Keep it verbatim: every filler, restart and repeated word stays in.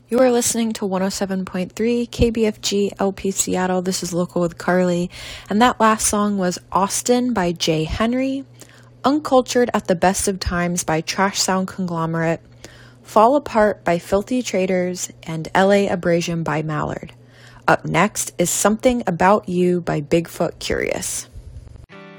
You are listening to one oh seven point three K B F G L P Seattle. This is Local with Carly. And that last song was Austin by Jay Henry, Uncultured at the Best of Times by Trash Sound Conglomerate, Fall Apart by Filthy Traders, and L A Abrasion by Mallard. Up next is Something About You by Bigfoot Curious.